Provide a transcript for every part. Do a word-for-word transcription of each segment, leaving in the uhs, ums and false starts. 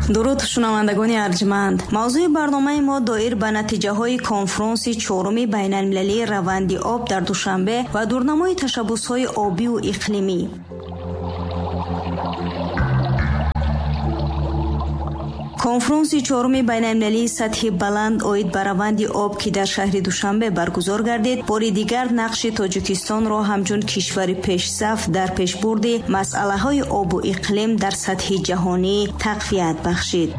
درود شنوندگان ارجمند. موضوع برنامه ما دایر به نتیجه‌های کنفرانس چهارم بین‌المللی روند آب در دوشنبه و دورنمای تشبس‌های آبی و اقلیمی. کنفرانس چهارم بین‌المللی سطح بلند اوید به روند آب که در شهر دوشنبه برگزار گردید، بار دیگر نقش تاجیکستان را همچون کشور پیشرفت در پیشبرد مسئله‌های آب و اقلیم در سطح جهانی تقویت بخشید.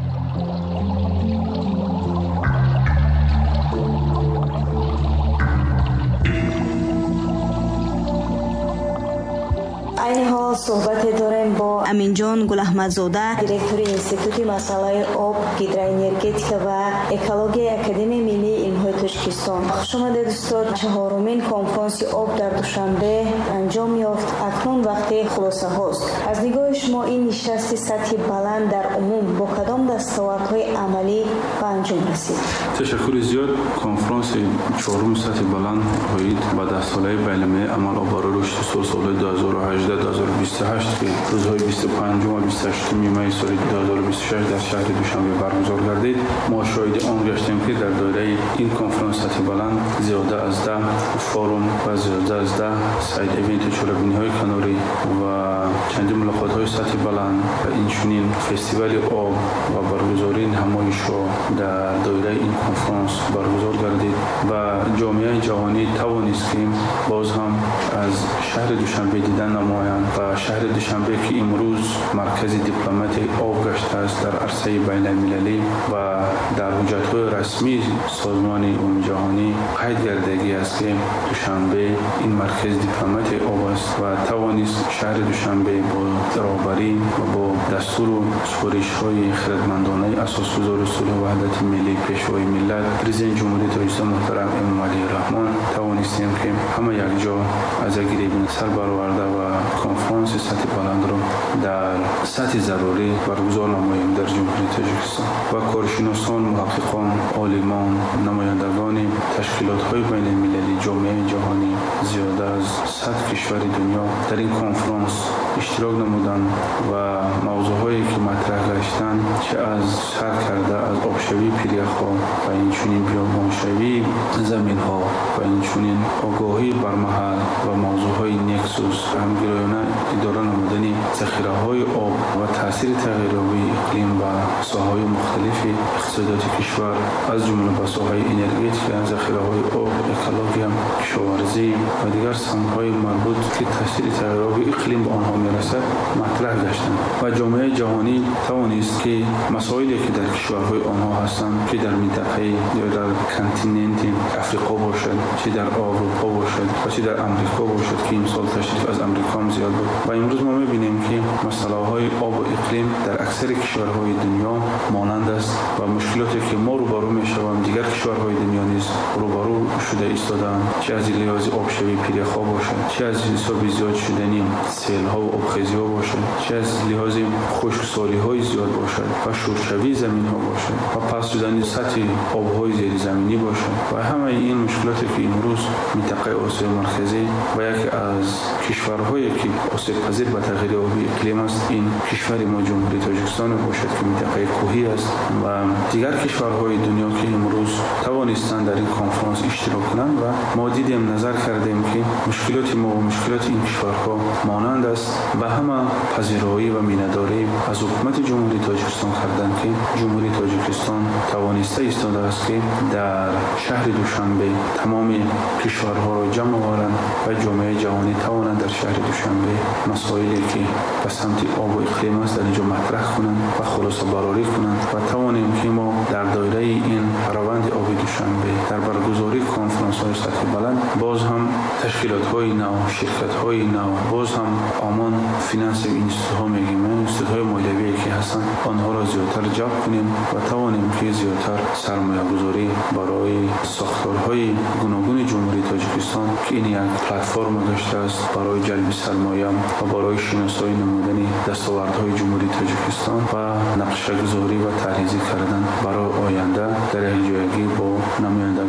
این حال صحبت داریم با امینجان گلاحمدزاده، دیرکتور انستیتوت مسائل آب، هیدروانرژتیک و اکولوژی اکادمی ملی علم‌های تاجیکستان. خوش آمدید استاد. چهارمین کنفرانس آب در دوشنبه انجام یافت. اکنون وقت خلاصه هاست. از نگاه شما این نشست سطح بلند در عموم با کدام دستاوردهای عملی به انجام رسید؟ تشکر زیاد. کنفرانس چهارم سطح بلند اوید با دستاوردهای بین‌المللی عمل آب برای رشد سال دو هزار و هجده دو هزار و بیست و هشت که روزهای بیست و پنجم و بیست و هشتم می سال دو هزار و بیست و شش در شهر دوشنبه برگزار گردید. ما شاهد آن گشتیم که در دایره این کنفرانس سطح بلند زیاده از ده فورم و زیاده از ده ساید ایونت چاله‌بینی‌های کناری و چندین ملاقات‌های سطح بلند و اینچنین فستیوال آب و برگزاری نمایش‌ها در دایره این کنفرانس برگزار گردید و جامعه جهانی توانست که باز هم از شهر دوشنبه دیدن نمایند و شهر دوشنبه که امروز مرکز دیپلمات آب گشته است در عرصه بین المللی و در حجت‌های رسمی سازمان عمومی جهانی قید گردیده است که دوشنبه این مرکز دیپلمات آب است و توانست شهر دوشنبه با رهبری و با دستور و سفارش‌های خردمندانه اساسگزار صلح و وحدت ملی پیشوای ملت رئیس جمهوری تاجیکستان محترم امام علی رحمان توانستیم که همه یک جا از گریبان سر برآورده و کنفرانس سطح بلند را در سطح ضروری برگزار نماییم در جمهوری تاجیکستان و کارشناسان، محققان، عالمان، نمایندگان تشکیلات‌های بین‌المللی جامعه جهانی زیاده از صد کشور دنیا در این کنفرانس اشتراک نمودند و موضوعهایی که مطرح گشتند چه از سر کرده از آبشوی پیریخ‌ها و اینچنین بیابانشوی زمین‌ها و اینچنین آگاهی بر محل و موضوعهای نکسوس همگرایانه اداره نمودن ذخیره‌های آب و تاثیر تغییرآبی اقلیم و ساحه‌های مختلف اقتصادی کشور از جمله به ساحه انرژتیک، ذخیره‌های آب، اکولوژی، کشاورزی و دیگر سمت‌های مربوط که تاثیر تغییرآبی اقلیم به آنها می‌رسد مطرح گشتند و جامعه جهانی توانست که مسائلی که در کشورهای آنها هستند که در منطقه یا در کنتیننت افریقا باشد، چه در اروپا باشد و چه در امریکا باشد که این سال تشریف از امریکا هم زیاد بود و امروز ما می‌بینیم که مسائل‌های آب و اقلیم در اکثر کشورهای دنیا مانند است و مشکلاتی که ما روبرو می‌شویم دیگر کشورهای دنیا نیز روبرو شده ایستادند، چه از لحاظ آبشوی پیریخ‌ها باشد، چه از حساب زیاد شدنی سیل‌ها و آبخیزی‌ها باشد، چه از لحاظ خشکسالی‌های زیاد باشد و شورشوی زمین‌ها باشد و پس شدن سطح آب‌های زیر زمینی باشد و همه این مشکلاتی که امروز منطقه آسیای مرکزی و یکی از کشورهایی که آسیب‌پذیر به تغییر آبی اقلیم است این کشور ما جمهوری تاجیکستان باشد که منطقه کوهی است و دیگر کشورهای دنیا که امروز توانستند در این کنفرانس اشتراک کنند و ما دیدیم نظر کردیم که مشکلات ما و مشکلات این کشورها مانند است و همه پذیرایی و مینداری از حکومت جمهوری تاجیکستان کردند که جمهوری تاجیکستان توانسته ایستاده است که در شهر دوشنبه تمام کشورها را جمع آورند و جامعه جهانی توانند در شهر دوشنبه مسائلی که به سمت آب و اقلیم است در اینجا مطرح کنند و خلاصه برآوری کنند و توانیم که ما در دایره این روند آب دوشنبه در برگزاری کنفرانس‌های سطح بلند باز هم تشکیلات‌های نو، شرکت‌های نو، باز هم آمان فینانس اینستیتوت‌ها میگیم اینستیتوت‌های مالیوی که هستند آنها را زیادتر جلب کنیم و توانیم که زیادتر سرمایه‌گذاری برای ساختارهای گوناگون جمهوری تاجیکستان که این یک پلتفرم داشته است برای جلب سرمایه و برای شناسایی نمودن دستاوردهای جمهوری تاجیکستان و نقشه‌گذاری و طرحریزی کردن برای آینده در همجایگی با نمایندگان کشور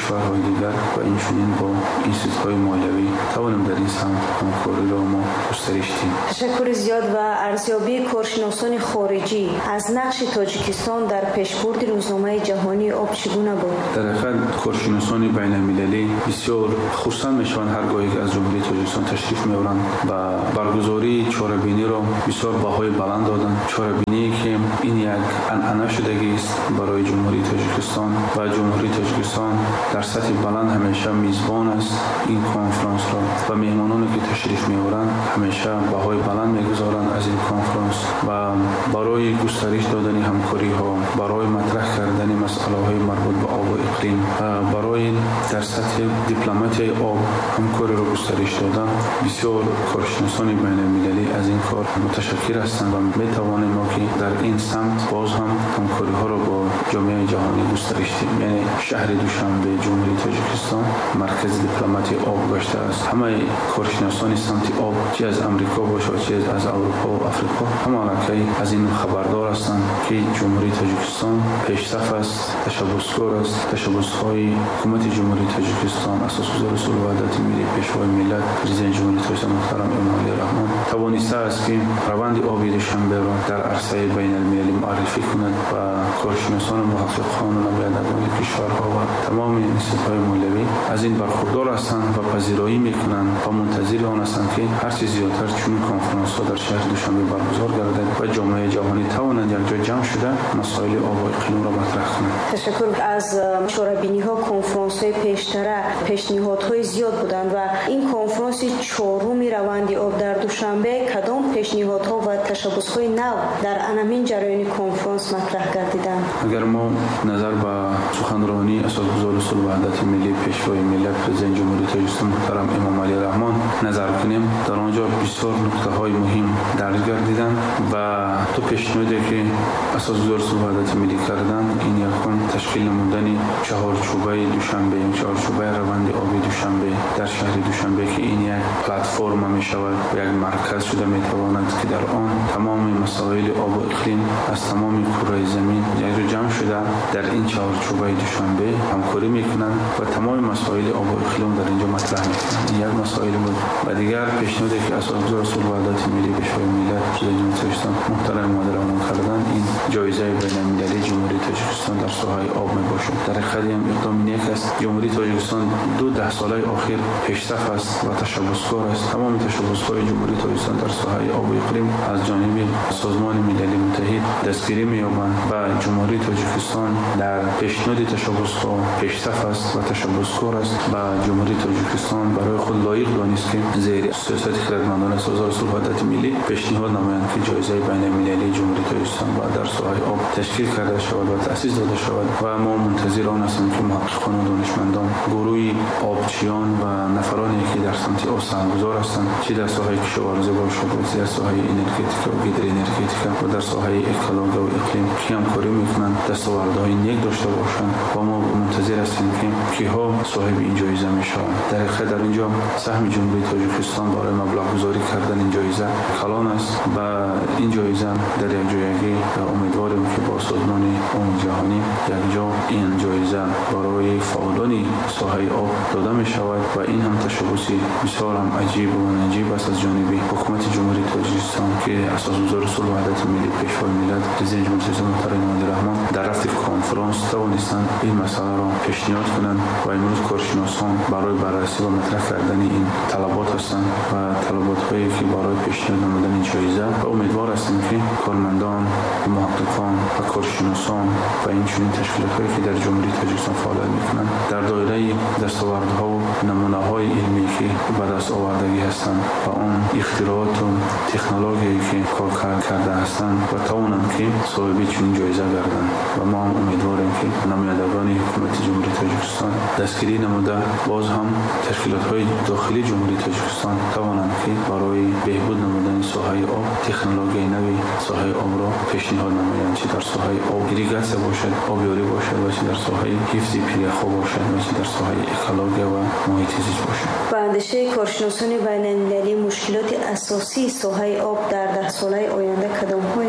کشورهای دیگر و اینچنین با اینستیتوت‌های مالیوی توانیم در این سمت همکاری را ما گسترش دهیم. تشکر زیاد و ارزیابی کارشناسان خارجی از نقش تاجیکستان در پیشبرد روزنامه جهانی آب چگونه بود؟ در حقیقت کارشناسان بین المللی بسیار خرسند میشوند هرگاهی که از جمهوری تاجیکستان تشریف میبرند و برگزاری چاره‌بینی را بسیار بهای بلند دادند. چاره‌بینی که این یک عنعنه شدگی است برای جمهوری تاجیکستان و جمهوری تاجیکستان در سطح بلند همیشه میزبان است این کنفرانس را و مهمانانی که تشریف میبرند همیشه بهای بلند میگذارند از این کنفرانس و برای گسترش دادن همکاری ها، برای مطرح کردن مسئله های مربوط به آب و اقلیم، برای در سطح دیپلماتی آب همکاری را گسترش دادن، بسیار کارشناسان بین المللی از این کار متشکر هستند و می توانیم ما که در این سمت باز هم همکاری ها را با جامعه جهانی گسترش دهیم. یعنی شهر دوشنبه جمهوری تاجیکستان مرکز دیپلماتی آب گشته است. همه کارشناسان سمت آب چه از امریکا باشد چه از اروپا و افریقا همه که از این خبردار هستند که جمهوری تاجیکستان پیشرفت است، تشبثکار است. تشبث‌های حکومت جمهوری تاجیکستان اساسگزار اصول وحدت ملی پیشوای ملت پرزیدنت جمهوری تاجیکستان محترم امامعلی رحمان توانسته است که روند آبی دوشنبه را در عرصه بین المللی معرفی کند و کارشناسان و محققان و نمایندگان کشورها و تمام اینستیتوت‌های مالیوی از این برخوردار هستند و پذیرایی میکنند و منتظر آن هستند که هر چه زیادتر چون کنفرانس ها در شهر دوشنبه برگزار گردد و جامعه جهانی توانند یک جا جمع شده مسائل آب و اقلیم را مطرح کنند. تشکر. از شورابینی ها کنفرانس های پیشتره پیشنهادهای زیاد بودند و این کنفرانس چهارم روند آب در دوشنبه کدام پیشنهادها و تشبث‌های نو در انمین جریان کنفرانس مطرح گردیدند؟ اگر ما نظر به سخنرانی اساسگزار اصول وحدت ملی پیشوای ملت پرزیدنت جمهوری تاجیکستان محترم امامعلی رحمان نظر کنیم در آنجا بسیار نکته های مهم درج گردیدند و تو پیشنهادی که اساسگزار اصول وحدت ملی کردند این یکم تشکیل نمودن چهارچوبه دوشنبه یا چهارچوبه روند آبی دوشنبه در شهر دوشنبه که این یک پلتفرم می شود و یک مرکز شده می تواند که در آن تمام مسائل آب و اقلیم از تمام کره زمین یک جا جمع شده در این چهارچوبه دوشنبه همکاری میکنند و تمام مسائل آب و اقلیم در اینجا مطرح میکنند. این یک مسائل بود و دیگر پیشنهادی که اساسگزار اصول وحدت ملی پیشوای ملت پرزیدنت تاجیکستان محترم امامعلی رحمان کردند این جایزه بین المللی جمهوری تاجیکستان در ساحه آب می باشد. در حقیقت هم اقدام نیک است. جمهوری تاجیکستان دو ده ساله اخیر پیشرفت است و تشبثکار است. تمام تشبث‌های جمهوری تاجیکستان در ساحه آب و اقلیم از جانب سازمان ملل متحد دستگیری می‌یابند و جمهوری تاجیکستان در پیشنهاد تشبث‌ها پیشرفت است و تشبثکار است و جمهوری تاجیکستان برای خود لایق دانست که زیر سیاست خردمندانه اساسگزار اصول وحدت ملی پیشنهاد نمایند که جایزه بین المللی جمهوری تاجیکستان با در ساحه آب تشکیل کرده شود و تأسیس داده شود و ما منتظر آن هستیم که محققان و دانشمندان گروه آبچیان و نفرانی که در سمت آب سرمایه‌گذار هستند چه در ساحه کشاورزی باشد و در ساحه انرژتیک و گیدر انرژتیک و در ساحه اکولوژی و اقلیم که همکاری میکنند دستاوردهای نیک داشته باشند و ما منتظر هستیم که کیها صاحب این جایزه میشوند. در حقیقت در اینجا سهم جمهوری تاجیکستان برای مبلغ گذاری کردن این جایزه کلان است و این جایزه در یک جایگی امیدواریم که با سازمان عمومی جهانی یک جا این جایزه برای فعالان ساحه آب داده می شود و این هم تشبثی بسیار هم عجیب و نجیب است از جانب حکومت جمهوری تاجیکستان که اساسگزار اصول وحدت ملی پیشوای ملت پرزیدنت جمهوری تاجیکستان محترم امامعلی رحمان در رفت کنفرانس توانستند این مسئله را پیشنهاد کنند و امروز کارشناسان برای بررسی و مطرح کردن این طلبات هستند و طلبات هایی که برای پیشنهاد نمودن این جایزه و امیدوار هستیم که کارمندان محققان و کارشناسان و این چنین تشکیلات‌هایی که در جمهوری تاجیکستان فعالیت می‌کنند در دایره دستاوردها و نمونه‌های علمی که به دست آوردگی هستند و آن اختراعات و تکنولوژیایی که کار کرده هستند و توانند که صاحب چنین جایزه گردند و ما هم امیدواریم که نمایندگان حکومت جمهوری تاجیکستان دستگیری نموده باز هم تشکیلات‌های داخلی جمهوری تاجیکستان توانند که برای بهبود نمودن ساحه آب تکنولوژی نوی ساحه آب را پیشنهاد نمایند چه در ساحه آب ایریگاسیون باشد آبیاری باشد و چه در ساحه حفظ پیرخو باشد و چه در ساحه اکولوژی و محیط زیست باشد. با اندیشه کارشناسان بین المللی مشکلات اساسی ساحه آب در ده ساله آینده کدام هایند؟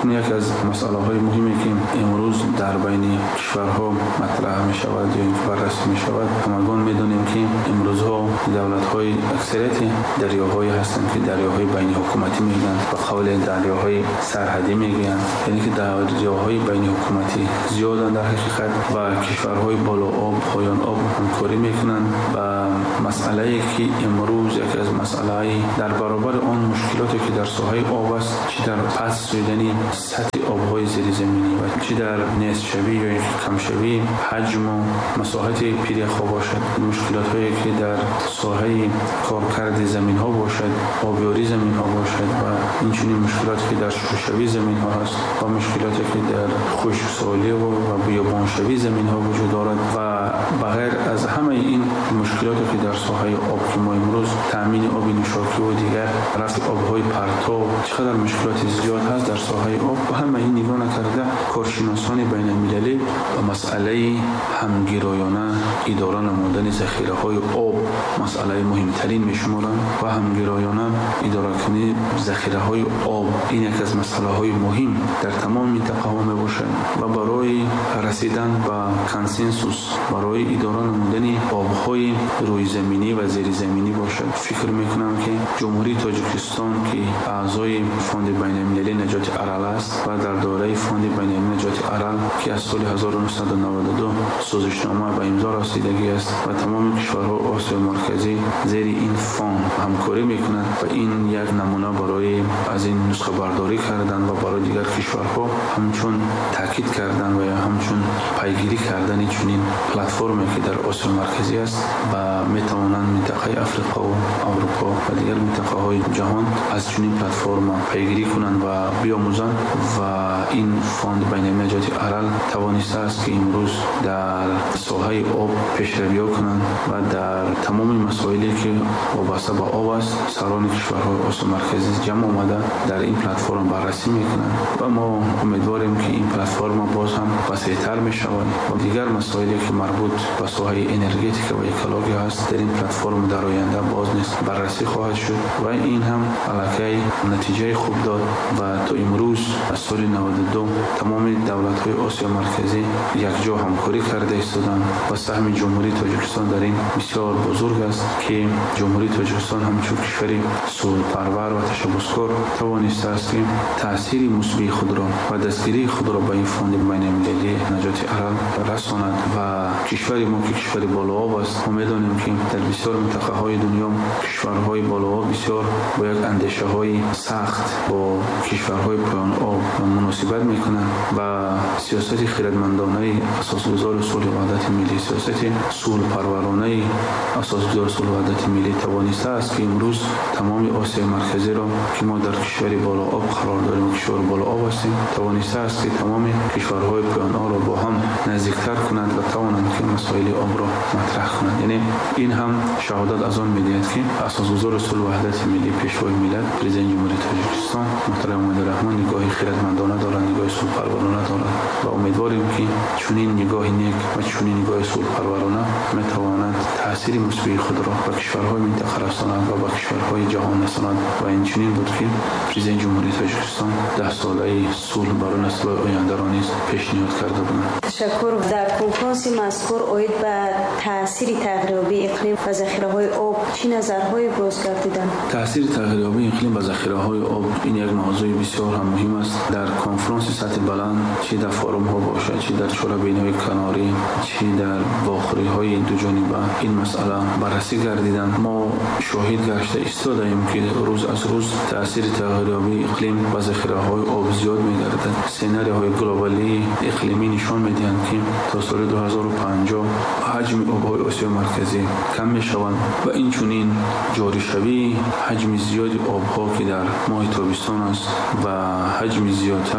یک از مسئله های مهمی که امروز در بین کشورها مطرح می شود یا بررسی می شود، همگان می دانیم که امروز ها دولت های اکثریت دریاهایی هستند که دریاهای بین حکومتی میگن و قول دریاهای سرحدی میگن، یعنی که دریاهای بین حکومتی زیادن در حقیقت و کشورهای بالا آب پایان آب همکاری میکنن و مسئله که امروز یکی از مسئله در برابر آن مشکلاتی که در ساحه آب است، چی در پس شدنی سطح آبهای زیر زمینی و چی در نصف شوی یا کم شوی حجم و مساحت پیریخ باشد، مشکلات هایی که در ساحه کارکرد زمین ها باشد، آبیاری زمین ها باشد و این چنین مشکلاتی که در شوشوی زمین ها هست و مشکلاتی که در خشکسالی و بیابان شوی زمین ها وجود دارد و بغیر از همه این مشکلاتی که در ساحه آب که ما امروز تامین آب نوشابه و دیگر رفع آبهای پرتاب چقدر مشکلات زیاد هست در ساحه آب و همه این نگاه نکرده کارشناسان بین المللی و مسئله همگرایانه اداره نمودن ذخیره های آب مسئله مهمترین میشمارند و همگرایانه اداره کنی ذخیره های آب این یک از مسئله های مهم در تمام منطقه ها می باشد و برای رسیدن به کنسنسوس برای اداره نمودن آب های روی زمینی و زیر زمینی باشد. فکر میکنم که جمهوری تاجیکستان که اعضای فوند بین المللی نجات ارال است و در دوره فوند بین المللی نجات ارال که از سال هزار و نهصد و نود و دو سازشنامه به امضا رسیدگی است و تمام کشورها آسیا مرکزی زیر این فوند همکاری میکنند و این یک نمونه برای از این نسخه برداری کردن و برای دیگر کشورها همچون تاکید کردن و همچون پیگیری کردن چنین پلتفرمی که در آسیا مرکزی است و میتوانند منطقه افریقا و اروپا و دیگر منطقه های جهان از چنین پلتفرم پیگیری کنند و بیاموزند و این فوند بین المللی نجات ارال توانسته است که امروز در ساحه آب پیشروی کنند و در تمام مسائلی که وابسته به آب است سران کشورهای آسیا مرکزی جمع آمده در این پلتفرم بررسی میکنند و ما امیدواریم که این پلتفرم باز هم وسیع‌تر میشود و دیگر مسائلی که مربوط به ساحه انرژتیک و اکولوژی هست در این پلتفرم در آینده باز نیست بررسی خواهد شد و این هم علاقه نتیجه خوب داد و تا امروز از سال نود و دو تمام دولت‌های آسیا مرکزی یک جا همکاری کرده ایستادند و سهم جمهوری تاجیکستان در این بسیار بزرگ است که جمهوری تاجیکستان همچون کشوری صلح‌پرور و تشبثکار توانسته است که تأثیر مثبت خود را و دستگیری خود را به این فوند بین المللی نجات ارال رساند و کشور ما که کشور بالا آب است ما می‌دانیم که در بسیار منطقه های دنیا کشورهای بالا آب بسیار با یک اندیشه های سخت با کشورهای پایان آب مناسبت میکنند و سیاست خردمندانه اساسگذار صلح و وحدت ملی سیاست صلح پرورانه اساسگذار صلح و وحدت ملی توانسته است که امروز تمام آسیا مرکزی را که ما در کشور بالا آب قرار داریم کشور بالا آب هستیم توانسته است که تمام کشورهای پایان آب را با هم نزدیکتر کنند و توانند که مسائل آب را مطرح کنند. یعنی این هم شهادت از آن می‌دهد که اساسگذار صلح و وحدت ملی پیشوای ملت پرزیدنت جمهوری تاجیکستان محترم امید رحمان نگاه خردمندانه دارد نگاه صلح پرورانه دارد و امیدواریم که چنین نگاه نیک و چنین نگاه صلح پرورانه می‌تواند تأثیر مثبت خود را به کشورهای منطقه رساند و به کشورهای جهان رساند و این چنین بود که پرزیدنت جمهوری تاجیکستان ده ساله صلح برای نسل آینده را نیز پیشنهاد کرده بود. تشکر. در کنفرانس مذکور اوید به تأثیر تغییرآبی اقلیم و ذخیره‌های آب چه نظرهایی باز کردیدند؟ تأثیر تغییرآبی اقلیم و ذخیره‌های آب این یک موضوع بسیار هم مهم است. در کنفرانس سطح بلند چه در فورم ها باشد چه در چهاربین‌های کناری چه در باخوری‌های دو جانبه این مسئله بررسی گردیدند. ما شاهد گشته ایستادیم که روز از روز تأثیر تغییرآبی اقلیم و ذخیره‌های آب زیاد می‌گردد. سناریوهای گلوبالی اقلیمی نشان می‌دهند که تا سال دو هزار و پنجاه حجم آب‌های آسیا مرکزی کم می‌شوند و این چنین جاری شوی حجم زیادی آب‌ها که در ماه تابستان است و حجم زیادتر این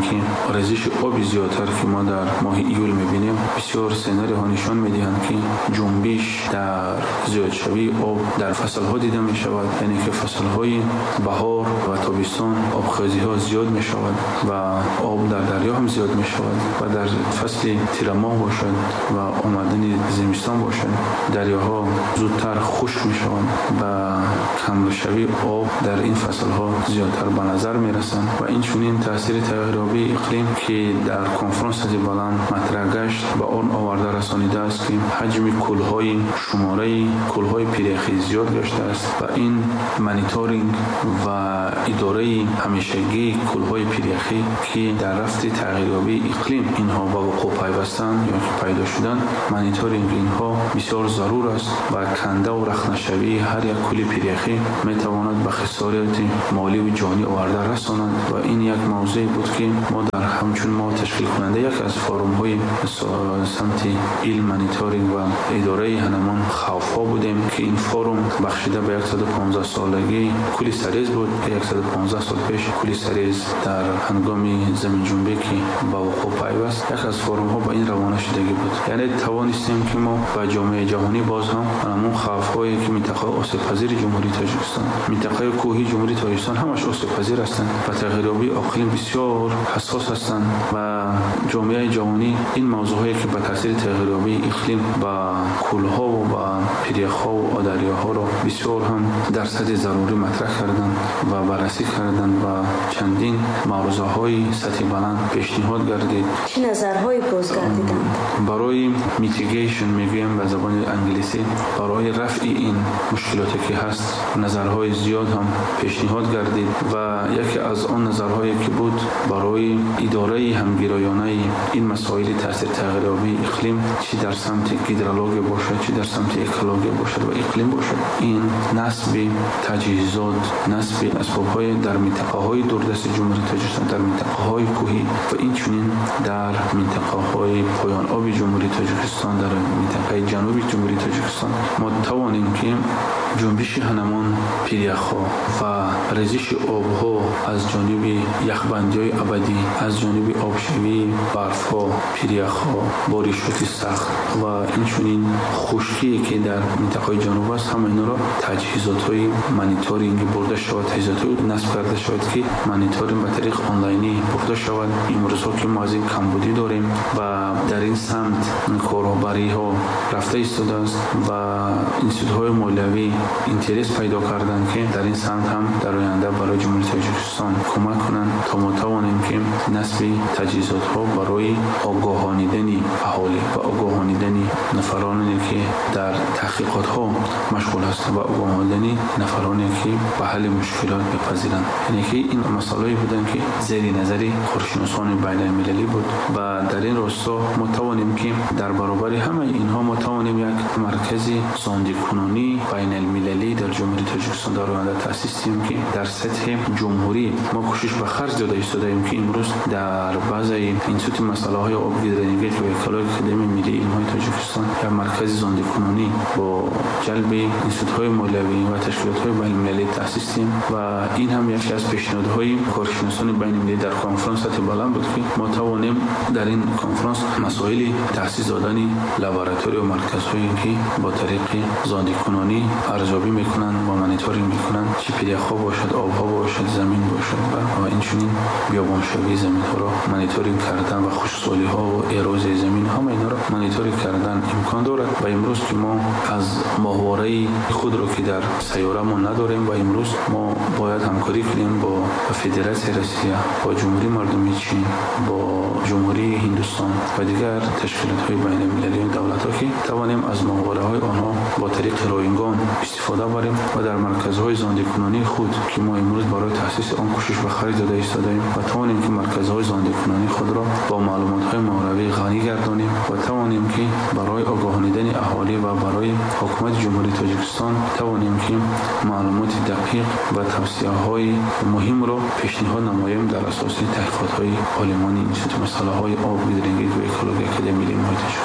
که ریزش آب زیادتر که ما در ماه ایول میبینیم، بسیار سناریوها نشان میدهند که جنبش در زیادشوی آب در فصلها دیده می شود، یعنی که فصلهای بهار و تابستان آبخوزی ها زیاد می شود و آب در دریا هم زیاد می شود و در فصل تیر ماه باشد و آمدن زمستان باشد دریاها زودتر خشک می شوند و کم شوی آب در این فصل ها زیادتر به نظر می رسند و این چنین تاثیر تغییرآبی اقلیم که در کنفرانس بلند مطرح گشت به آن آورده رسانیده است که حجم کلهای شماره کلهای پیرخی زیاد گشته است و این مانیتورینگ و اداره همیشگی کلهای پیرخی که در رفت تغییرآبی اقلیم اینها با وقوع پیوستند یا پیدا شدن، مانیتورینگ اینها بسیار ضرور است و کنده و رخنه‌شوی هر یک کل پیرخی میتواند به خسارات مالی و جانی آورده رساند و این یک موضوعی بود که ما در همچون ما تشکیل کننده یک از فروم های سمت علم مانیتورینگ و اداره هنمان خوفا بودیم که این فروم بخشیده به صد و پانزده سالگی کلی سریز بود که صد و پانزده سال پیش کلی سریز در هنگام زمین جنبی که با وقوع پیوست یک از فروم ها با این روانه شدگی بود، یعنی توانستیم که ما با جامعه جهانی باز هم همون خوف‌هایی که منطقه آسیب پذیر جمهوری تاجیکستان، منطقه کوهی جمهوری تاجیکستان همش آسیب پذیر هستند و تغییرآبی اقلیم بسیار حساس هستند و جامعه جهانی این موضوعی که به تاثیر تغییرآبی اقلیم با کلها و با پیرخ‌ها و آدریاها را بسیار هم درصد ضروری مطرح کردند و بررسی کردند و چندین موضوعهای سطح بلند پیشنهاد گردید. چه نظرهایی باز گردیدند؟ برای میتیگیشن میگویم به زبان انگلیسی، برای رفع این مشکلاتی که هست نظرهای زیاد هم پیشنهاد گردید و یکی از آن نظرهایی که بود برای اداره همگرایانه این مسائل تاثیر تغییرآبی اقلیم چی در سمت هیدرولوژی باشد چی در سمت اکولوژی باشد و اقلیم باشد، این نصب تجهیزات، نصب اسباب‌های در منطقه‌های دوردست جمهوری تاجیکستان، در منطقه‌های کوهی و این چنین در منطقه‌های پایان آب جمهوری تاجیکستان، در منطقه جنوبی جمهوری تاجیکستان ما توانیم که جنبش هنمان پیرخ‌ها و ریزش آب‌ها از جانب یخبندی‌های ابدی، از جانب آبشوی برف‌ها، پیرخ‌ها، بارشات سخت و این چنین خشکی که در منطقه جنوب است، هم اینا را تجهیزات‌های مانیتورینگ برده شود، تجهیزات‌های نصب کرده شود که مانیتورینگ به طریق آنلاینی برده شود. امروزها که ما از این کمبودی داریم و در این سمت کارآوری‌ها رفته ایستاده است و انستیتوت‌های مالیوی اینترس پیدا کردن که در این سمت هم در آینده برای جمهوری تاجیکستان کمک کنند تا ما توانیم که نصب تجهیزات‌ها برای آگاهانیدن اهالی و آگاهانیدن نفرانی که در تحقیقات‌ها مشغول هستند و آگاهانیدن نفرانی که به حل مشکلات بپذیرند. یعنی که این مسائلی بودن که زیر نظر کارشناسان بین‌المللی بود و در این راستا ما توانیم که در برابر همه اینها ما توانیم یک مرکز سازنده‌کننی بین‌المللی در جمهوری تاجیکستان در آینده تأسیس کنیم که در سطح جمهوری ما کوشش به خرج داده ایستادیم که امروز در بعضی انستیتوت مسائل آبگیری و اکولوژی اکادمی ملی علم‌های تاجیکستان یک مرکز سازنده‌کننی با جلب انستیتوت‌های مالیوی و تشکیلات‌های بین‌المللی تأسیس کنیم و این هم یکی از پیشنهادهای کارشناسان بین‌المللی در کنفرانس سطح بلند بود که ما توانیم در این کنفرانس مسائل تأسیس دادن لابراتوری و مرکزهایی که با طریق سازنده‌کنی ارزیابی میکنند و مانیتورینگ میکنند چه پیرخ‌ها باشد، آب‌ها باشد، زمین باشد و این چنین بیابانشوی زمین‌ها را مانیتورینگ کردن و خشکسالی‌ها و اروزی زمین همه اینا را مانیتورینگ کردن امکان دارد و امروز که ما از ماهواره خود را که در سیاره ما نداریم و امروز ما باید همکاری کنیم با فدراسیون روسیه، با جمهوری مردمی چین، با جمهوری هندوستان و دیگر تشکیلات‌های بین‌المللی و دولت‌ها که توانیم از ماهواره‌های آنها با طریق رایگان استفاده بریم و در مرکزهای سازنده‌کنی خود که ما امروز برای تأسیس آن کوشش به خرج داده ایستادیم و توانیم که مرکزهای سازنده‌کنی خود را با معلومات‌های ماهواره‌ای غنی گردانیم و توانیم که برای آگاهانیدن اهالی و برای حکومت جمهوری تاجیکستان توانیم که معلومات دقیق و توصیه‌های مهم را پیشنهاد نماییم در اساس تحقیقات‌های عالمان انستیتوت مسائل آبگیری و اکولوژی اکادمی ملی علم‌های تاجیکستان.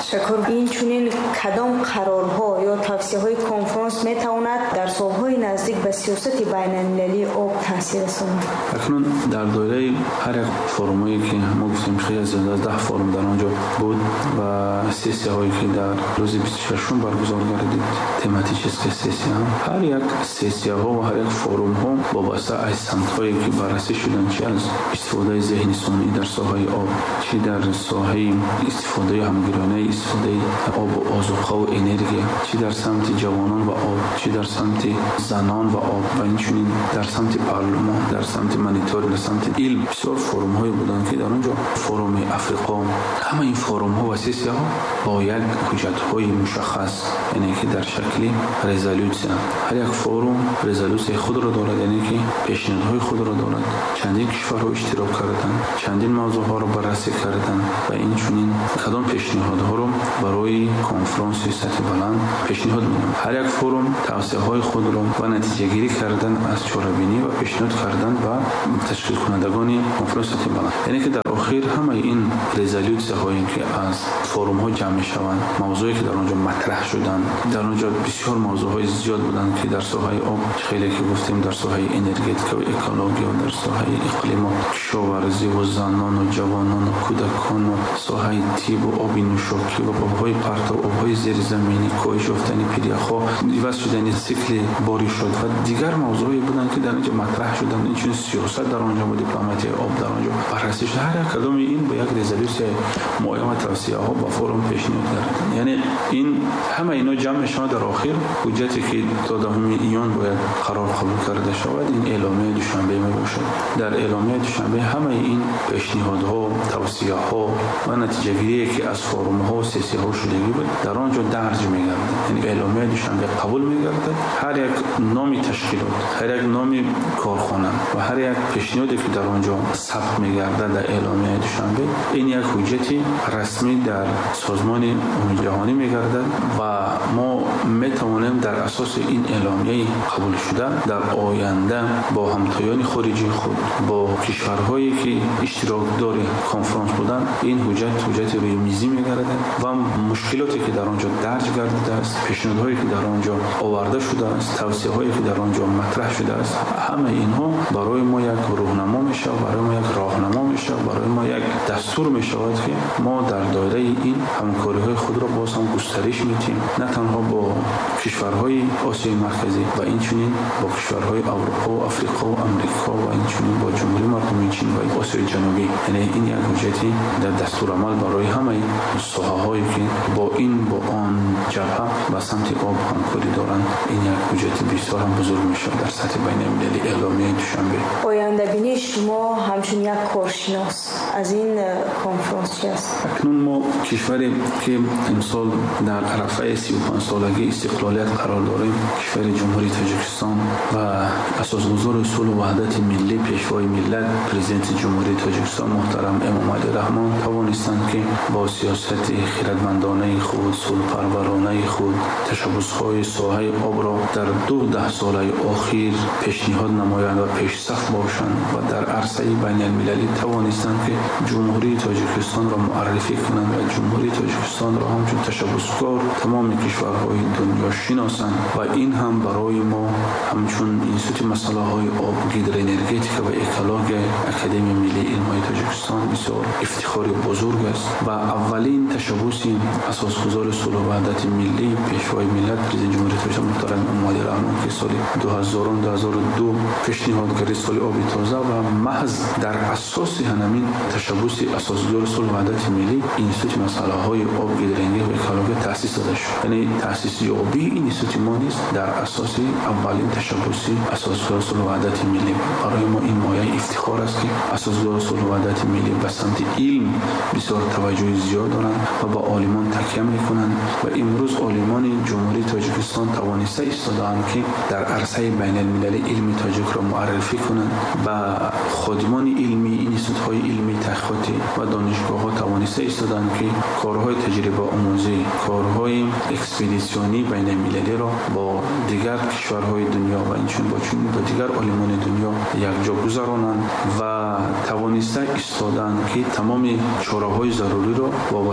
تشکر. این چنین کدام قرارها یا توصیه‌های کنفرانس میتواند در سالهای نزدیک به سیاست بین‌المللی آب تاثیر رساند؟ اکنون در دایره هر یک فرمایی که ما گفتیم خیلی زیاد از ده فرم در آنجا بود و سسیه‌هایی که در روز بیست و ششم برگزار گردید تماتیک سسیه هم هر یک سسیه ها و هر یک فرم ها وابسته از سمت‌هایی که بررسی شدن، چه از استفاده ذهنی سنی در ساحه آب، چه در ساحه استفاده همگرانه استفاده آب و آذوقه و انرژی، چه در سمت جوانان و آب، چه در سمت زنان و آب و اینچنین در سمت پارلمان، در سمت مانیتور، در سمت علم. بسیار فرم های بودن که در اونجا فرم افریقا، همه این فرم ها و سسیه ها با یک حجت های مشخص، یعنی که در شکل رزولوسیون هر یک فرم رزولوسی خود را دارد، یعنی که پیشنهادهای خود را دارد. چندین کشورها اشتراک کردند، چندین موضوع ها را بررسی کردند و این چنین کدام پیشنهادها را برای کنفرانس سطح بلند پیشنهاد می‌دهند. هر یک فرم توصیه های خود را و نتیجه گیری کردن از چاره‌بینی و پیشنهاد کردن و تشکیل کنندگان کنفرانس سطح بلند، یعنی که در آخر همه این رزولوسی هایی که از فرم ها جمع شوند، موضوعی که در آنجا مطرح شدند، در آنجا بسیار موضوع های زیاد بودند که در ساحه آب خیلی که گفتیم، در ساحه انرژتیک و اکولوژی و در ساحه اقلیم و کشاورزی و زنان و جوانان و کودکان و ساحه تیب و آب نوشابه و آبهای پرت و آبهای زیرزمینی، کاهش یافتن پیریخا، عوض شدن سیکل باری شد و دیگر موضوعی بودند که در آنجا مطرح شدند. این چون سیاست در آنجا و دیپلماسی آب در آنجا بررسی شد. هر کدام این به یک رزولوسی معین و توصیه ها با فرم پیشنهاد کردند. یعنی این همه اینا جمع شما در آخر حجتی که تا دهم ایان باید قرار قبول کرده شود این اعلامیه دوشنبه می باشد. در اعلامیه دوشنبه همه این پیشنهادها، توصیه ها و نتیجه گیری که از فرم ها و سسیه ها شدگی بود در آنجا درج می گردد. یعنی اعلامیه دوشنبه قبول می گردد. هر یک نام تشکیلات، هر یک نام کارخانه و هر یک پیشنهادی که در آنجا ثبت می گردد در اعلامیه دوشنبه، این یک حجتی رسمی در سازمان امور جهانی می گردد و ما می توانیم در اساس این اعلامیه قبول شده در آینده با همتایان خارجی خود، با کشورهایی که اشتراک دار کنفرانس بودند، این حجت حجت روی میزی می‌گردد و مشکلاتی که در آنجا درج گردیده است، پیشنهادهایی که در آنجا آورده شده است، توصیه‌هایی که در آنجا مطرح شده است، همه اینها برای ما یک راهنما میشه، برای ما یک راهنما میشه، برای ما یک دستور میشود که ما در دایره این همکاری‌های خود را باز هم گسترش میدیم، نه تنها با کشورهای آسیای مرکزی و این چنین با کشورهای اروپا و افریقا و امریکا و این چنین با جمهوری مردمی چین و آسیای جنوبی. یعنی این یک حجتی در دستور عمل برای همه ساحه‌هایی که با این با آن جبهه و سمت آب همکاری دارند، این یک حجت بسیار هم بزرگ میشه در سطح بین‌المللی. اعلامیه دوشنبه آینده بینی شما همچون یک کارشناس از این کنفرانس چی است؟ اکنون ما کشوری که امسال در عرفه سی و پنج سالگی استقلالیت قرار داریم، کشور جمهوری تاجیکستان و اساسگزار اصول وحدت ملی، پیشوای ملت، پرزیدنت جمهوری تاجیکستان محترم امام علی رحمان توانستند که با سیاست خردمندانه خود، صلح‌پرورانه خود، تشبث‌های ساحه آب را در دو ده ساله اخیر پیشنهاد نمایند و پیش صف باشند و در عرصه بین‌المللی توانستند که جمهوری تاجیکستان را معرفی کنند و جمهوری تاجیکستان را همچون تشبثکار تمام کشورهای دنیا شناسند و این هم برای ما همچون اینستیتوت مسائل آب، هیدروانرژتیک و اکولوژی اکادمی ملی علم‌های تاجیکستان بسیار افتخار بزرگ است و اولین تشبث اساسگزار صلح و وحدت ملی، پیشوای ملت، پرزیدنت جمهوری تاجیکستان محترم امام علی رحمان که سال دو هزار و دو پیشنهاد کرد سال آب تازه و محض در اساس همین تشبث اساسگزار صلح و وحدت ملی اینستیتوت مسائل آب، هیدروانرژی و اکولوژی تأسیس داده شد. یعنی تأسیس یابی این اینستیتوت ما نیست، در اساس اولین تشبثی اساسگزار صلح و وحدت ملی. برای ما این مایه افتخار است که اساسگزار صلح و وحدت ملی به سمت علم بسیار توجه زیاد دارند و با عالمان تکیه میکنند و امروز عالمان جمهوری تاجیکستان توانسته ایستادند که در عرصه بین‌المللی علم تاجیک را معرفی کنند و خادمان علمی، اینستیتوت‌های علمی تحقیقاتی و دانشگاه‌ها توانسته ایستادند که کارهای تجربه آموزی، کارهای اکسپدیسیونی بین‌المللی را با دیگر کشورهای دنیا و اینچون با چون با دیگر عالمان دنیا یکجا گذرانند و توانسته ایستادند که تمام چاره‌های ضروری را وابسته به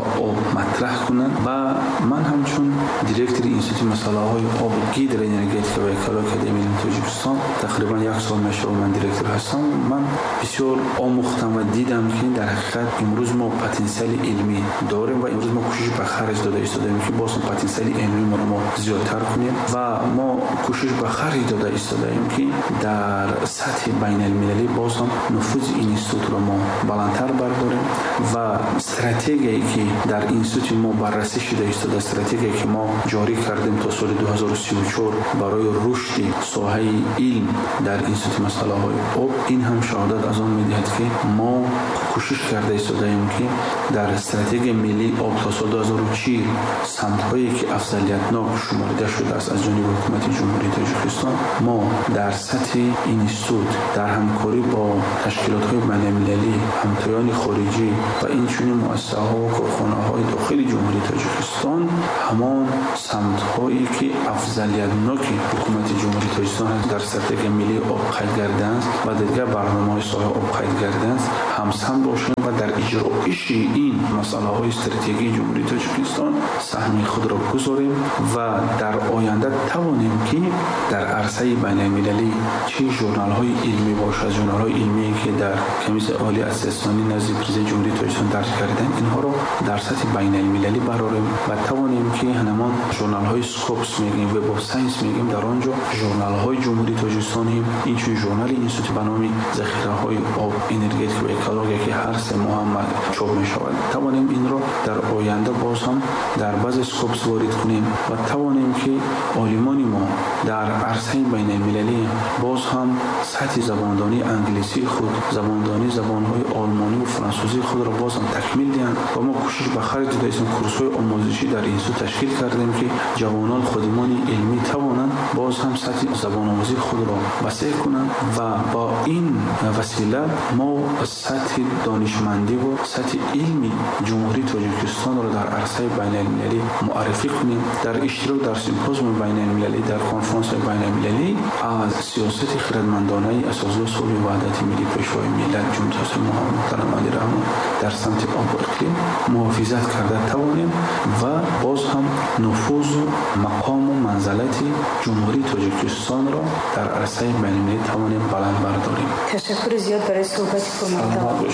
آب مطرح کنند و من همچون دیرکتور انستیتوت مسائل آب هیدروانرژتیک و اکولوژی اکادمی تاجیکستان تقریبا یک سال میشه من دیرکتور هستم. من بسیار آموختم و دیدم که در حقیقت امروز ما پتانسیل علمی داریم و امروز ما کوشش به خرج داده ایستادیم که باز پتانسیل علمی ما رو ما زیادتر کنیم و ما کوشش به خرج داده ایستادیم که در سطح بین المللی باز هم نفوذ این انستیتوت رو ما بلندتر برداریم و استراتژی که در انستیتوت ما بررسی شده ایستاده، استراتژی که ما جاری کردیم تا سال دو هزار و سی و چهار برای رشد ساحه علم در انستیتوت مسائل آب، این هم شهادت از آن می‌دهد که ما کوشش کرده ایستادیم که در استراتژی ملی آب تا سال دو هزار و چهل سمت‌هایی که افضلیت‌ناک شمرده شده است از جانب حکومت جمهوری تاجیکستان ما در سطح این انستیتوت در همکاری با تشکیلات‌های بین‌المللی، همتایان خارجی و این چنین مؤسسه‌ها و کارخانه‌های داخل جمهوری تاجیکستان همان سمت‌هایی که افضلیت‌ناک حکومت جمهوری تاجیکستان در استراتژی ملی آب قید کرده است و دیگر برنامه‌های ساحه آب قید کرده است همسان باشیم و در اجرایش این مسائل استراتژی جمهوری تاجیکستان سهم خود را بگذاریم و در آینده توانیم که در عرصه بین‌المللی چه ژورنال‌های علمی باشد، ژورنال‌های علمی که در کمیسیون عالی اسسمانی نزد پرزیدنت جمهوری تاجیکستان درج کردن اینها را در سطح بین‌المللی براریم و توانیم که همان ژورنال‌های سکوپس میگیم وب اف ساینس میگیم در آنجا ژورنال‌های جمهوری تاجیکستان این چون ژورنال انستیتوت به نام ذخیره‌های آب انرژتیک و اکولوژی که هر سه ماه چاپ می‌شود توانیم این را در آینده باز هم در بعض اسکوپس وارد کنیم و توانیم که عالمان ما در عرصه بین‌المللی باز هم سطح زباندانی انگلیسی خود، زباندانی زبان‌های آلمانی و فرانسوی خود را باز هم تکمیل دهند و ما کوشش به خرج دادیم کورس‌های آموزشی در انستیتوت تشکیل کردیم که جوانان خودمان علمی توانند باز هم سطح زبان آموزی خود را وسیع کنند و با این وسیله ما سطح دانشمندی و سطح علمی جمهوری تاجیکستان را در عرصه بین‌المللی معرفی کنیم. در اشتراک در سمپوزیوم بین‌المللی، در کنفرانس بین‌المللی از سیاست خردمندانه اساسی صلح و وحدت ملی پیشوای ملت جمهوری اسلامی محترم علی رحمان در سمت آب و اقلیم محافظت کرده توانیم و باز هم نفوذ و مقام و منزلت جمهوری تاجیکستان را در عرصه بین‌المللی توانیم بلند برداریم. تشکر زیاد برای صحبت فرمایید.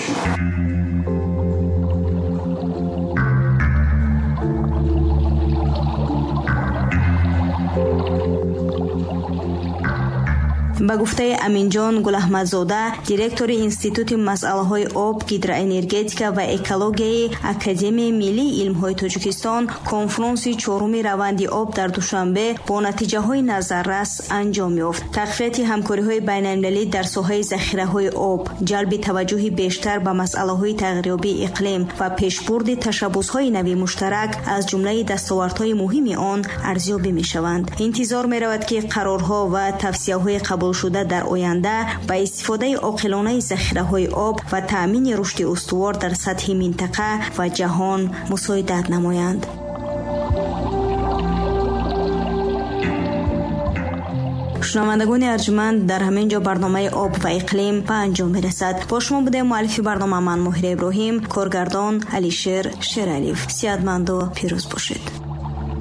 با گفته امینجان گل احمدزاده دیرکتور انستیتوت مسائل آب هیدروانرژتیک و اکولوژی اکادمی ملی علم‌های تاجیکستان کنفرانس چهارم روند آب در دوشنبه با نتیجه‌های نظررس انجام یافت. تقویت همکاری‌های بین‌المللی در ساحه ذخیره‌های آب، جلب توجه بیشتر به مسائل‌های تغییرآبی اقلیم و پیشبرد تشبث‌های نوی مشترک از جمله دستاوردهای مهم آن ارزیابی می‌شوند. انتظار می‌رود که قرارها و توصیه‌های قبول شده در آینده با استفاده عاقلانه ذخیره‌های آب و تأمین رشد استوار در سطح منطقه و جهان مساعدت نمایند. شنوندگان ارجمند، در همین جا برنامه آب و اقلیم به انجام میرسد. با شما بوده مؤلف برنامه من ماهر ابراهیم، کارگردان علیشیر شیرالیف. سعادتمند و پیروز باشید.